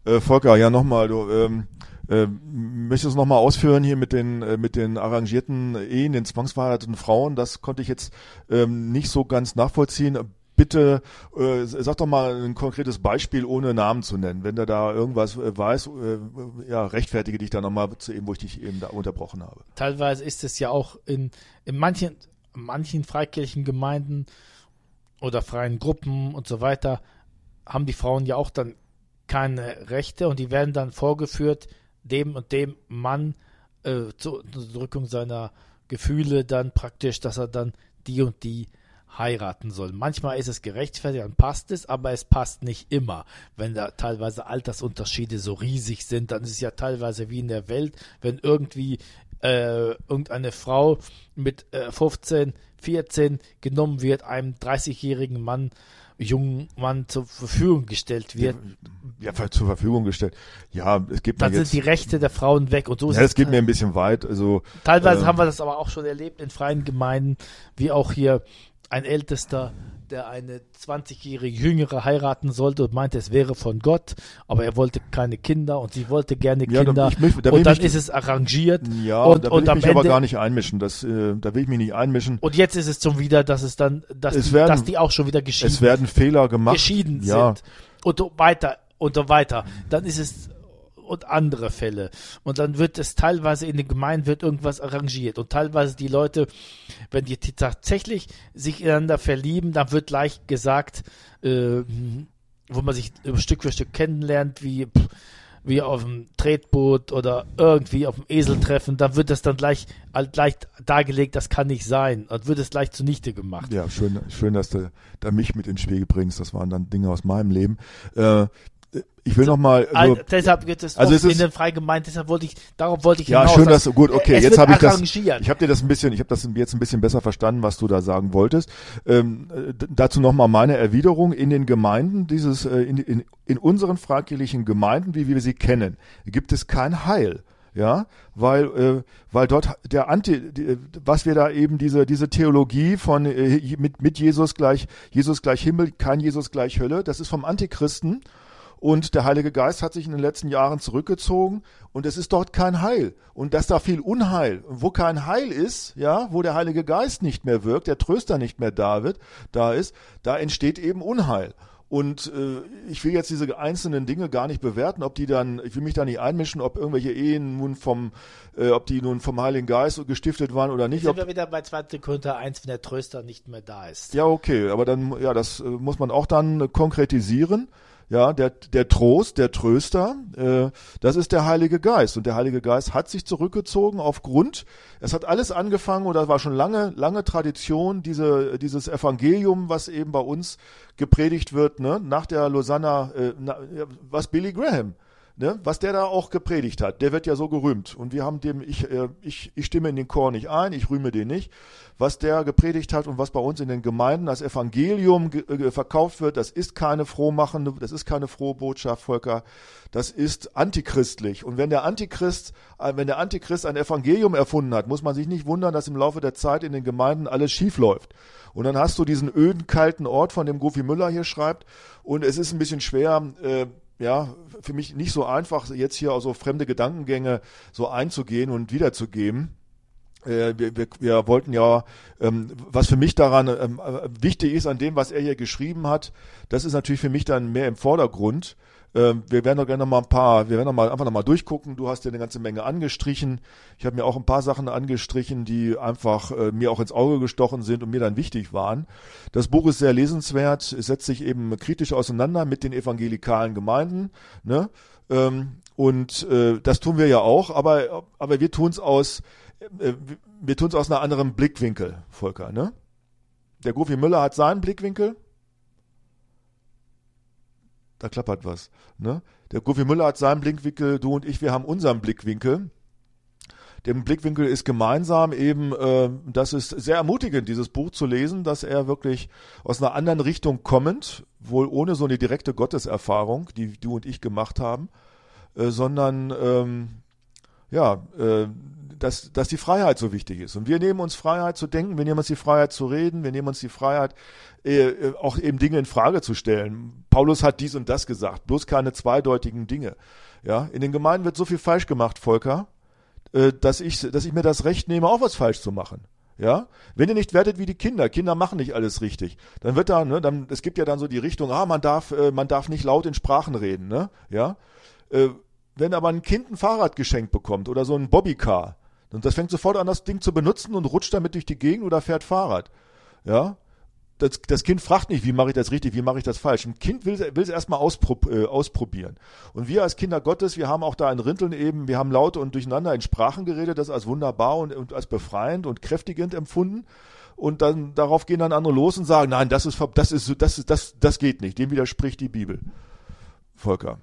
Volker, ja nochmal, du möchtest nochmal ausführen hier mit den arrangierten Ehen, den zwangsverheirateten Frauen, das konnte ich jetzt nicht so ganz nachvollziehen. Bitte sag doch mal ein konkretes Beispiel, ohne Namen zu nennen. Wenn du da irgendwas weißt, ja, rechtfertige dich da nochmal zu eben, wo ich dich eben da unterbrochen habe. Teilweise ist es ja auch in manchen freikirchlichen Gemeinden oder freien Gruppen und so weiter, haben die Frauen ja auch dann keine Rechte und die werden dann vorgeführt, dem und dem Mann zur Unterdrückung seiner Gefühle dann praktisch, dass er dann die und die heiraten soll. Manchmal ist es gerechtfertigt, dann passt es, aber es passt nicht immer. Wenn da teilweise Altersunterschiede so riesig sind, dann ist es ja teilweise wie in der Welt, wenn irgendwie irgendeine Frau mit 15, 14 genommen wird, einem 30-jährigen jungen Mann zur Verfügung gestellt wird. Ja, zur Verfügung gestellt. Ja, es gibt dann sind die Rechte der Frauen weg. Und so ist ja, das geht mir ein bisschen weit. Also teilweise haben wir das aber auch schon erlebt in freien Gemeinden, wie auch hier ein Ältester, der eine 20-jährige Jüngere heiraten sollte und meinte, es wäre von Gott, aber er wollte keine Kinder und sie wollte gerne Kinder und dann ist es arrangiert. Ja, und da will ich mich am aber Ende, gar nicht einmischen. Da will ich mich nicht einmischen. Und jetzt ist es schon wieder, dass die auch schon wieder geschieden Es werden Fehler gemacht. Geschieden ja. sind und so weiter und so weiter. Dann ist es und andere Fälle. Und dann wird es teilweise in den Gemeinden wird irgendwas arrangiert. Und teilweise die Leute, wenn die tatsächlich sich ineinander verlieben, dann wird leicht gesagt, wo man sich Stück für Stück kennenlernt, wie auf dem Tretboot oder irgendwie auf dem Eseltreffen, dann wird das dann gleich dargelegt, das kann nicht sein. Und wird es gleich zunichte gemacht. Ja, schön, dass du da mich mit ins Spiel bringst. Das waren dann Dinge aus meinem Leben. Ich will nochmal. Deshalb gibt es also in den Freigemeinden, darauf wollte ich ja, hinaus. Ja, schön, dass gut, okay, jetzt habe ich das. Ich habe das jetzt ein bisschen besser verstanden, was du da sagen wolltest. Dazu nochmal meine Erwiderung in den Gemeinden, in unseren freikirchlichen Gemeinden, wie wir sie kennen, gibt es kein Heil. Ja, weil dort was wir da eben diese Theologie von mit Jesus gleich Himmel, kein Jesus gleich Hölle, das ist vom Antichristen. Und der Heilige Geist hat sich in den letzten Jahren zurückgezogen und es ist dort kein Heil. Und dass da viel Unheil, wo kein Heil ist, ja, wo der Heilige Geist nicht mehr wirkt, der Tröster nicht mehr da ist, da entsteht eben Unheil. Und ich will jetzt diese einzelnen Dinge gar nicht bewerten, ich will mich da nicht einmischen, ob irgendwelche Ehen ob die nun vom Heiligen Geist gestiftet waren oder nicht. Jetzt sind wir wieder bei 2. Korinther 1, wenn der Tröster nicht mehr da ist. Ja, okay, aber dann, ja, das muss man auch dann konkretisieren. Ja, der Trost, der Tröster, das ist der Heilige Geist. Und der Heilige Geist hat sich zurückgezogen es hat alles angefangen, oder war schon lange Tradition, dieses Evangelium, was eben bei uns gepredigt wird, ne, nach der Lausanna, was Billy Graham, ne, was der da auch gepredigt hat, der wird ja so gerühmt. Und wir haben ich stimme in den Chor nicht ein, ich rühme den nicht. Was der gepredigt hat und was bei uns in den Gemeinden als Evangelium verkauft wird, das ist keine frohmachende, das ist keine frohe Botschaft, Volker, das ist antichristlich. Und wenn der Antichrist ein Evangelium erfunden hat, muss man sich nicht wundern, dass im Laufe der Zeit in den Gemeinden alles schief läuft. Und dann hast du diesen öden, kalten Ort, von dem Gofi Müller hier schreibt, und es ist ein bisschen schwer, für mich nicht so einfach, jetzt hier auch so fremde Gedankengänge so einzugehen und wiederzugeben. Wir wollten ja, was für mich daran wichtig ist an dem, was er hier geschrieben hat, das ist natürlich für mich dann mehr im Vordergrund. Wir werden doch gerne einfach nochmal durchgucken. Du hast ja eine ganze Menge angestrichen. Ich habe mir auch ein paar Sachen angestrichen, die einfach mir auch ins Auge gestochen sind und mir dann wichtig waren. Das Buch ist sehr lesenswert. Es setzt sich eben kritisch auseinander mit den evangelikalen Gemeinden, ne? Und das tun wir ja auch, aber wir tun es aus einer anderen Blickwinkel, Volker, ne? Der Gofi Müller hat seinen Blickwinkel. Da klappert was, ne? Der Gofi Müller hat seinen Blickwinkel, du und ich, wir haben unseren Blickwinkel. Der Blickwinkel ist gemeinsam eben, das ist sehr ermutigend, dieses Buch zu lesen, dass er wirklich aus einer anderen Richtung kommend, wohl ohne so eine direkte Gotteserfahrung, die du und ich gemacht haben, sondern dass die Freiheit so wichtig ist. Und wir nehmen uns Freiheit zu denken, wir nehmen uns die Freiheit zu reden, wir nehmen uns die Freiheit, auch eben Dinge in Frage zu stellen. Paulus hat dies und das gesagt, bloß keine zweideutigen Dinge. Ja, in den Gemeinden wird so viel falsch gemacht, Volker, dass ich mir das Recht nehme, auch was falsch zu machen. Ja, wenn ihr nicht werdet wie die Kinder machen nicht alles richtig, dann wird da, ne, es gibt ja dann so die Richtung, man darf nicht laut in Sprachen reden, ne, ja. Wenn aber ein Kind ein Fahrrad geschenkt bekommt oder so ein Bobbycar, und das fängt sofort an, das Ding zu benutzen und rutscht damit durch die Gegend oder fährt Fahrrad, ja. Das Kind fragt nicht, wie mache ich das richtig, wie mache ich das falsch. Ein Kind will es erstmal ausprobieren. Und wir als Kinder Gottes, wir haben auch da in Rinteln eben, wir haben laut und durcheinander in Sprachen geredet, das als wunderbar und als befreiend und kräftigend empfunden. Und dann darauf gehen dann andere los und sagen, nein, das geht nicht, dem widerspricht die Bibel. Volker.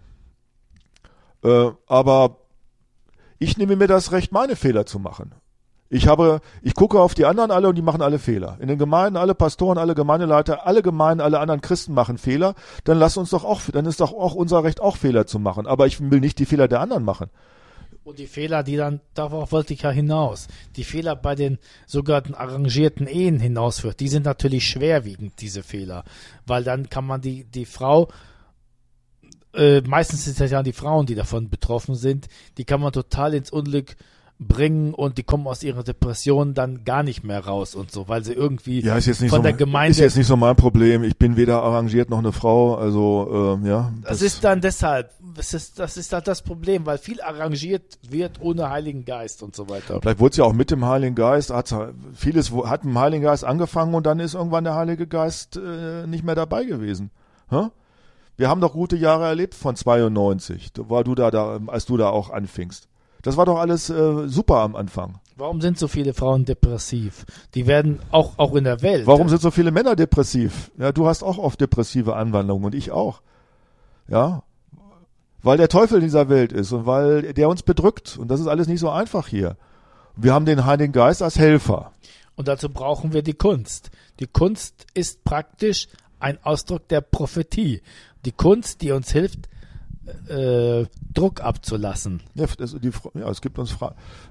Aber ich nehme mir das Recht, meine Fehler zu machen. Ich gucke auf die anderen alle und die machen alle Fehler. In den Gemeinden, alle Pastoren, alle Gemeindeleiter, alle Gemeinden, alle anderen Christen machen Fehler. Dann ist doch auch unser Recht, auch Fehler zu machen. Aber ich will nicht die Fehler der anderen machen. Und die Fehler, darauf wollte ich ja hinaus, die Fehler bei den sogenannten arrangierten Ehen hinausführt, die sind natürlich schwerwiegend, diese Fehler. Weil dann kann man die Frau, meistens sind es ja die Frauen, die davon betroffen sind, die kann man total ins Unglück bringen und die kommen aus ihrer Depression dann gar nicht mehr raus und so, weil sie irgendwie ist jetzt nicht von so, der Gemeinde... Ist jetzt nicht so mein Problem, ich bin weder arrangiert noch eine Frau, also ja. Das ist dann deshalb, das ist halt das Problem, weil viel arrangiert wird ohne Heiligen Geist und so weiter. Vielleicht wurde es ja auch mit dem Heiligen Geist, vieles hat mit dem Heiligen Geist angefangen und dann ist irgendwann der Heilige Geist nicht mehr dabei gewesen. Hä? Wir haben doch gute Jahre erlebt von 92, als du da auch anfingst. Das war doch alles super am Anfang. Warum sind so viele Frauen depressiv? Die werden auch in der Welt. Warum sind so viele Männer depressiv? Ja, du hast auch oft depressive Anwandlungen und ich auch. Ja, weil der Teufel in dieser Welt ist und weil der uns bedrückt. Und das ist alles nicht so einfach hier. Wir haben den Heiligen Geist als Helfer. Und dazu brauchen wir die Kunst. Die Kunst ist praktisch ein Ausdruck der Prophetie. Die Kunst, die uns hilft, Druck abzulassen. Ja, es gibt uns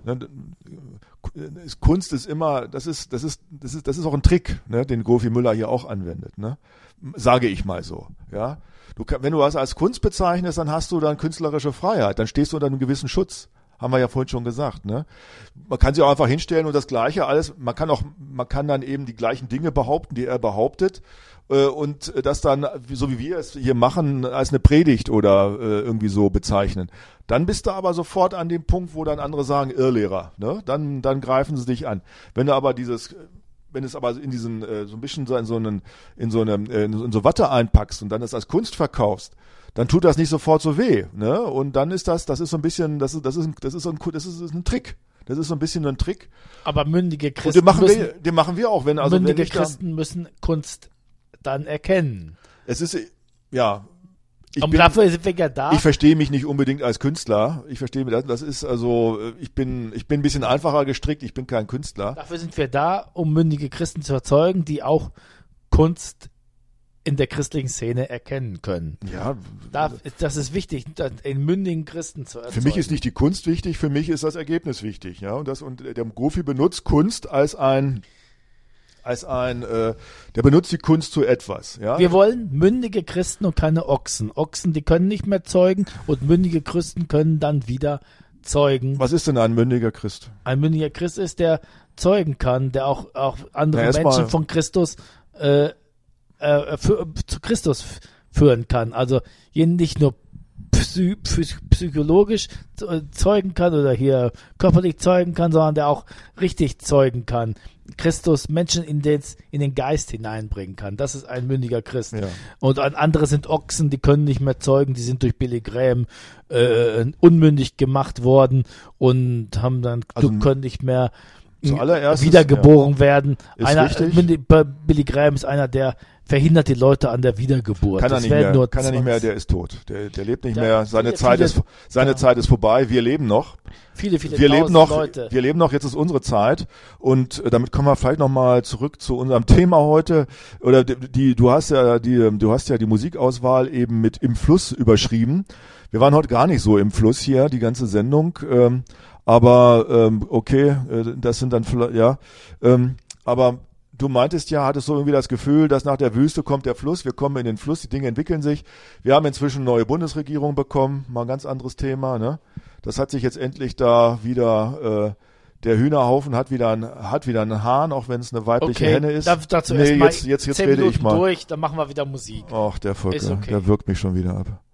Kunst ist immer, das ist auch ein Trick, ne, den Gofi Müller hier auch anwendet, ne? Sage ich mal so, ja. Wenn du was als Kunst bezeichnest, dann hast du dann künstlerische Freiheit, dann stehst du unter einem gewissen Schutz. Haben wir ja vorhin schon gesagt, ne? Man kann sich auch einfach hinstellen und das Gleiche alles, man kann dann eben die gleichen Dinge behaupten, die er behauptet, und das dann, so wie wir es hier machen, als eine Predigt oder irgendwie so bezeichnen. Dann bist du aber sofort an dem Punkt, wo dann andere sagen, Irrlehrer, ne? Dann greifen sie dich an. Wenn es aber in diesen, so ein bisschen in so Watte einpackst und dann das als Kunst verkaufst, dann tut das nicht sofort so weh, ne? Und dann ist das ist so ein bisschen, das ist ein Trick. Das ist so ein bisschen ein Trick. Aber mündige Christen den machen wir auch, mündige Christen müssen Kunst dann erkennen. Es ist, ja. Dafür sind wir ja da. Ich verstehe mich nicht unbedingt als Künstler. Ich verstehe mich, das ist also, ich bin ein bisschen einfacher gestrickt, ich bin kein Künstler. Dafür sind wir da, um mündige Christen zu erzeugen, die auch Kunst in der christlichen Szene erkennen können. Ja. Das ist wichtig, einen mündigen Christen zu erzeugen. Für mich ist nicht die Kunst wichtig, für mich ist das Ergebnis wichtig, ja. Und der Gofi benutzt Kunst der benutzt die Kunst zu etwas, ja. Wir wollen mündige Christen und keine Ochsen. Ochsen, die können nicht mehr zeugen und mündige Christen können dann wieder zeugen. Was ist denn ein mündiger Christ? Ein mündiger Christ ist, der zeugen kann, der auch andere Menschen von Christus zu Christus führen kann. Also nicht nur psychologisch zeugen kann oder hier körperlich zeugen kann, sondern der auch richtig zeugen kann. Christus Menschen in den Geist hineinbringen kann. Das ist ein mündiger Christ. Ja. Und andere sind Ochsen, die können nicht mehr zeugen, die sind durch Billy Graham unmündig gemacht worden und haben dann können nicht mehr wiedergeboren werden. Billy Graham ist einer, der verhindert die Leute an der Wiedergeburt. Kann er nicht mehr, der ist tot. Der lebt nicht mehr, seine Zeit ist vorbei, wir leben noch. Viele Leute. Wir leben noch, jetzt ist unsere Zeit und damit kommen wir vielleicht nochmal zurück zu unserem Thema heute. Oder du hast ja die Musikauswahl eben mit Im Fluss überschrieben. Wir waren heute gar nicht so im Fluss hier, die ganze Sendung, aber okay, das sind dann vielleicht, aber du meintest ja, hattest so irgendwie das Gefühl, dass nach der Wüste kommt der Fluss, wir kommen in den Fluss, die Dinge entwickeln sich. Wir haben inzwischen eine neue Bundesregierung bekommen, mal ein ganz anderes Thema, ne? Das hat sich jetzt endlich da wieder, der Hühnerhaufen hat wieder einen Hahn, auch wenn es eine weibliche Henne ist. Dazu erst mal jetzt rede ich mal. Durch, dann machen wir wieder Musik. Ach, der Volker, okay. der wirkt mich schon wieder ab.